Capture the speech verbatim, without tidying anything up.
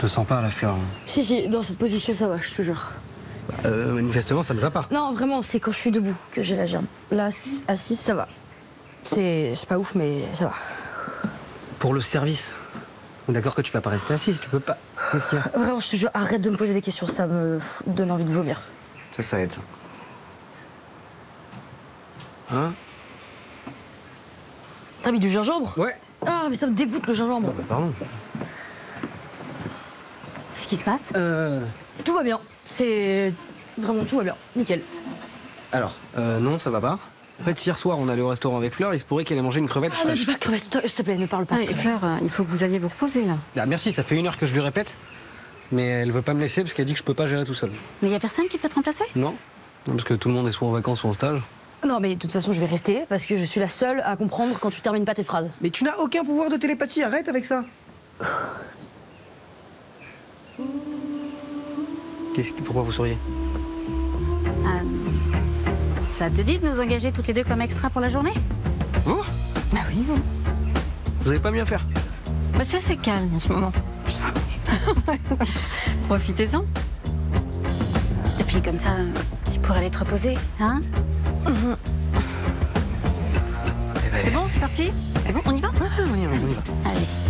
te sens pas à la faire. Si, si, dans cette position, ça va, je te jure. Bah, euh, manifestement, ça ne va pas. Non, vraiment, c'est quand je suis debout que j'ai la gerbe. Là, assise, ça va. C'est pas ouf, mais ça va. Pour le service. On est d'accord que tu vas pas rester assise, tu peux pas. Qu'est-ce qu'il y a? Vraiment, je te jure, arrête de me poser des questions, ça me donne envie de vomir. Ça, ça aide, ça. Hein? T'as mis du gingembre? Ouais. Ah, mais ça me dégoûte le gingembre. Oh, bah, pardon. Qu'est-ce qui se passe? Euh... Tout va bien. C'est... Vraiment, tout va bien. Nickel. Alors, euh, non, ça va pas. En fait, hier soir, on allait au restaurant avec Fleur, il se pourrait qu'elle ait mangé une crevette Ah, ne dis fraîche. pas crevette, s'il te plaît, ne parle pas. Ah, et Fleur, euh, il faut que vous alliez vous reposer, là. Ah, merci, ça fait une heure que je lui répète. Mais elle veut pas me laisser parce qu'elle dit que je peux pas gérer tout seul. Mais il y a personne qui peut te remplacer? Non. Non, parce que tout le monde est soit en vacances ou en stage. Non, mais de toute façon, je vais rester parce que je suis la seule à comprendre quand tu termines pas tes phrases. Mais tu n'as aucun pouvoir de télépathie, arrête avec ça. Qu'est-ce qui... Pourquoi vous souriez? Euh, ça te dit de nous engager toutes les deux comme extra pour la journée? Vous? Bah oui, bon. Vous avez pas mieux à faire? Bah ça, c'est calme en ce moment. Profitez-en. Et puis comme ça, tu pourrais aller te reposer, hein? Mmh. Eh ben... C'est bon, c'est parti? C'est bon, on y va? Ah, on y va, on y va. Allez.